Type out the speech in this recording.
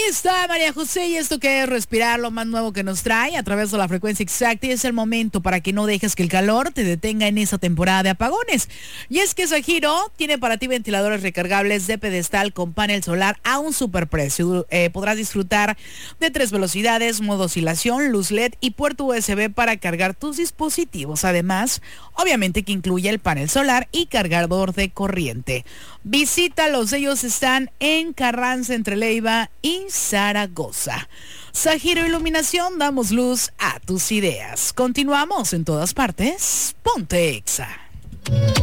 está María José y esto que es respirar lo más nuevo que nos trae a través de la frecuencia exacta y es el momento para que no dejes que el calor te detenga en esa temporada de apagones. Y es que Sajiro tiene para ti ventiladores recargables de pedestal con panel solar a un superprecio. Podrás disfrutar de 3 velocidades, modo oscilación, luz LED y puerto USB para cargar tus dispositivos. Además, obviamente que incluye el panel solar y cargador de corriente. Visítalos, ellos están en Carranza entre Leiva y Zaragoza. Sajiro Iluminación, damos luz a tus ideas. Continuamos en todas partes. Ponte Exa.